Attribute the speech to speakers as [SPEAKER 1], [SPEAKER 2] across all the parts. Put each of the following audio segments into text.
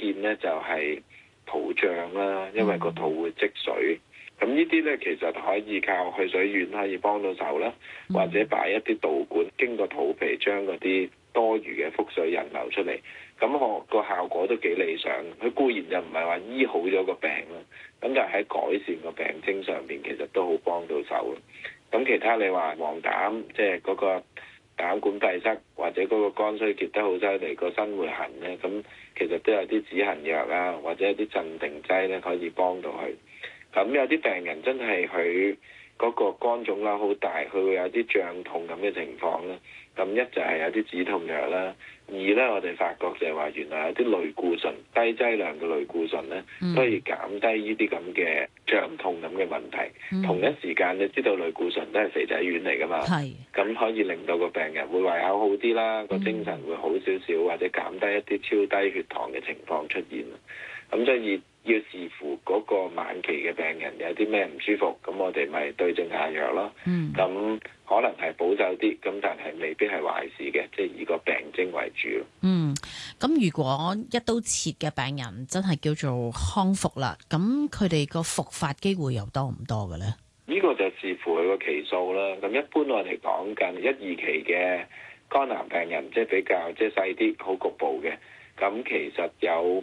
[SPEAKER 1] 見咧就係肚脹啦，因為個肚會積水。咁呢啲咧其實可以靠去水丸可以幫到手啦，或者擺一啲導管經過肚皮將嗰啲多餘嘅腹水引流出嚟，咁我個效果都幾理想。佢固然就唔係話醫好咗個病啦，咁但係喺改善個病徵上邊其實都好幫到手。咁其他你話黃疸，即係嗰個膽管閉塞或者嗰個肝衰竭得好犀利，個身會痕咧，咁其實都有啲止痕藥啊，或者一啲鎮定劑咧可以幫到佢。咁有啲病人真係佢嗰個肝腫瘤好大，佢會有啲脹痛咁嘅情況咧。咁一就係有啲止痛藥啦，二咧我哋發覺就係話原來有啲類固醇低劑量嘅類固醇咧，都可以減低呢啲咁嘅脹痛咁嘅問題。同一時間你知道類固醇都係肥仔丸嚟㗎嘛，咁可以令到個病人會胃口好啲啦，個精神會好少少，或者減低一啲超低血糖嘅情況出現。咁所以要視乎嗰個晚期嘅病人有啲咩唔舒服，咁我哋咪對症下藥咯。咁可能係保守啲，咁但係未必係壞事嘅，即係以個病徵為主咯。
[SPEAKER 2] 咁如果一刀切嘅病人真係叫做康復啦，咁佢哋個復發機會又多唔多嘅咧？呢
[SPEAKER 1] 個就視乎佢個期數啦。咁一般我哋講緊1、2期嘅肝癌病人，即係比較即係細啲、好局部嘅，咁其實有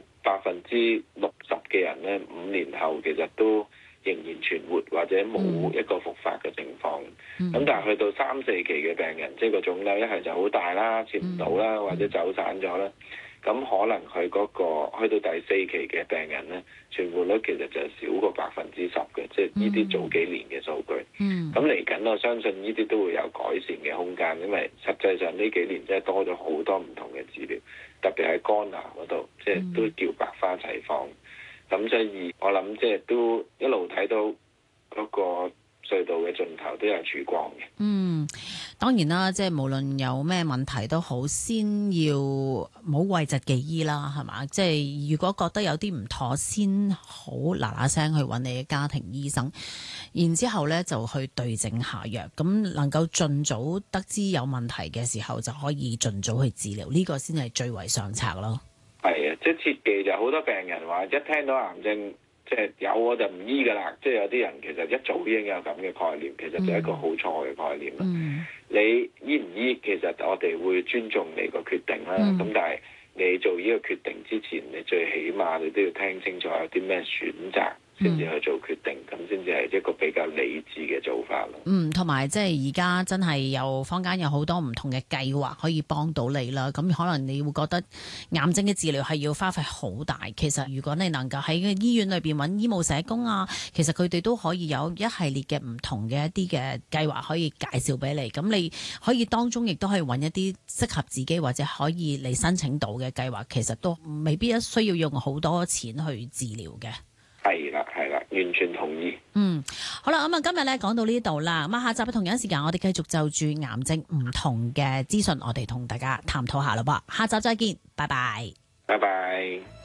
[SPEAKER 1] 60%嘅人咧，5年後其實都仍然存活或者冇一個復發嘅情況。咁但係去到3、4期嘅病人，即係個腫瘤一係就好大啦，切唔到啦，或者走散咗啦。咁可能佢嗰個去到第4期嘅病人咧，存活率其實就少過10%嘅，即係呢啲早幾年嘅數據。咁嚟緊我相信呢啲都會有改善嘅空間，因為實際上呢幾年真係多咗好多唔同嘅治療，特別喺肝癌嗰度，即係都叫百花齊放。咁所以我諗即係都一路睇到嗰個隧道嘅盡頭都有曙光嘅。
[SPEAKER 2] 當然啦，即係無論有咩問題都好，先要冇諱疾忌醫啦，係嘛？即係如果覺得有啲唔妥，先好嗱聲去揾你嘅家庭醫生，然之後咧就去對症下藥，咁能夠盡早得知有問題嘅時候，就可以盡早去治療，呢個先係最為上策咯。
[SPEAKER 1] 係啊，即係切忌就好多病人話，一聽到癌症即係有我就唔醫㗎啦。即係有啲人其實一早已經有咁嘅概念，其實就係一個好錯嘅概念啦。你醫唔醫，其實我哋會尊重你個決定啦。咁但係你做呢個決定之前，你最起碼你都要聽清楚有啲咩選擇，先至去做決定，咁先至係一個比較理智嘅做法咯。
[SPEAKER 2] 同埋即係而家真係有坊間有好多唔同嘅計劃可以幫到你啦。咁可能你會覺得癌症嘅治療係要花費好大，其實如果你能夠喺醫院裏邊揾醫務社工啊，其實佢哋都可以有一系列嘅唔同嘅一啲嘅計劃可以介紹俾你。咁你可以當中亦都可以揾一啲適合自己或者可以你申請到嘅計劃，其實都未必需要用好多錢去治療嘅。
[SPEAKER 1] 係啦，完全同意。
[SPEAKER 2] 好啦，咁啊，今日咧講到呢度啦，咁啊，下集同樣時間我哋繼續就住癌症唔同嘅資訊，我哋同大家探討下咯噃。下集再見，拜拜。
[SPEAKER 1] 拜拜。